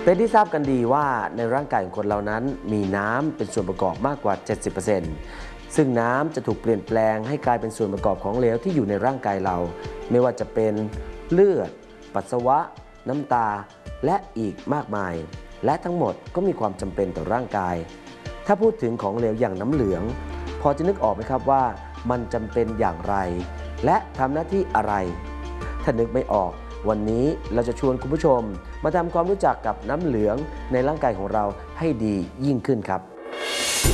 เป็นที่ทราบกันดีว่าในร่างกายของคนเรานั้นมีน้ำเป็นส่วนประกอบมากกว่า 70%ซึ่งน้ำจะถูกเปลี่ยนแปลงให้กลายเป็นส่วนประกอบของเหลวที่อยู่ในร่างกายเราไม่ว่าจะเป็นเลือดปัสสาวะน้ำตาและอีกมากมายและทั้งหมดก็มีความจำเป็นต่อร่างกายถ้าพูดถึงของเหลวอย่างน้ำเหลืองพอจะนึกออกไหมครับว่ามันจำเป็นอย่างไรและทำหน้าที่อะไรถ้านึกไม่ออกวันนี้เราจะชวนคุณผู้ชมมาทำความรู้จักกับน้ำเหลืองในร่างกายของเราให้ดียิ่งขึ้นครับ